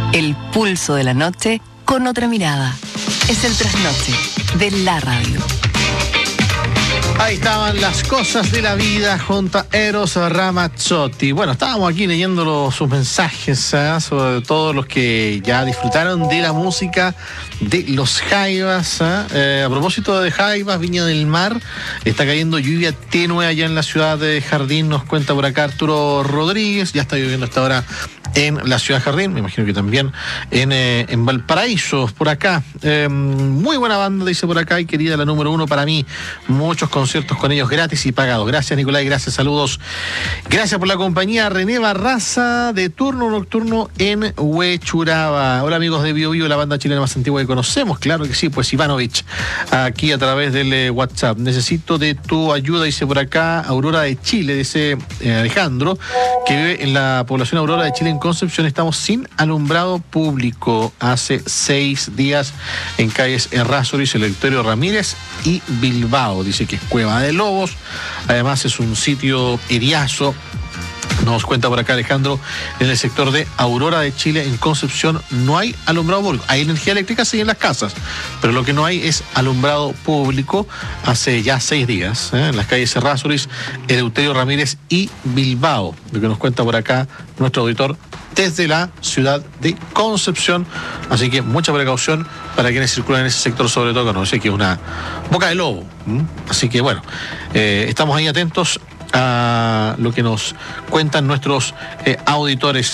El pulso de la noche con otra mirada. Es el trasnoche de la radio. Ahí estaban las cosas de la vida junto a Eros Ramazzotti. Bueno, estábamos aquí leyendo sus mensajes, sobre todo los que ya disfrutaron de la música de los Jaivas. A propósito de Jaivas, Viña del Mar, está cayendo lluvia tenue allá en la ciudad de Jardín, nos cuenta por acá Arturo Rodríguez. Ya está lloviendo hasta ahora en la ciudad de Jardín, me imagino que también en Valparaíso, por acá. Muy buena banda, dice por acá, y querida, la número 1 para mí. Muchos conciertos con ellos gratis y pagados. Gracias, Nicolás, gracias, saludos. Gracias por la compañía. René Barraza, de turno nocturno en Huechuraba. Hola, amigos de Bio Bio, la banda chilena más antigua que conocemos. Claro que sí, pues Ivanovich, aquí a través del WhatsApp. Necesito de tu ayuda, dice por acá Aurora de Chile, dice Alejandro, que vive en la población Aurora de Chile, en Concepción. Estamos sin alumbrado público hace 6 días en calles Errázuriz, Eleuterio Ramírez y Bilbao. Dice que es Cueva de Lobos, además es un sitio eriazo. Nos cuenta por acá Alejandro, en el sector de Aurora de Chile, en Concepción, no hay alumbrado público. Hay energía eléctrica, sí, en las casas, pero lo que no hay es alumbrado público hace ya 6 días, en las calles Errázuriz, Eleuterio Ramírez y Bilbao. Lo que nos cuenta por acá nuestro auditor desde la ciudad de Concepción. Así que mucha precaución para quienes circulan en ese sector, sobre todo que no sé, que es una boca de lobo. Así que bueno, estamos ahí atentos a lo que nos cuentan nuestros auditores.